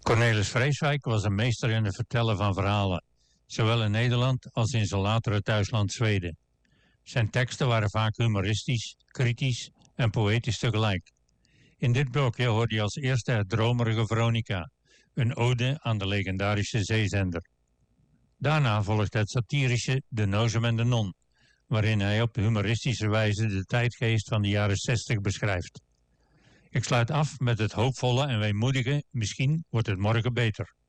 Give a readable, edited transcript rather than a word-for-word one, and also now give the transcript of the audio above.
Cornelis Vreeswijk was een meester in het vertellen van verhalen, zowel in Nederland als in zijn latere thuisland Zweden. Zijn teksten waren vaak humoristisch, kritisch en poëtisch tegelijk. In dit blokje hoorde je als eerste het dromerige Veronica, een ode aan de legendarische zeezender. Daarna volgt het satirische De Nozem en de Non, waarin hij op humoristische wijze de tijdgeest van de jaren 60 beschrijft. Ik sluit af met het hoopvolle en weemoedige Misschien wordt het morgen beter.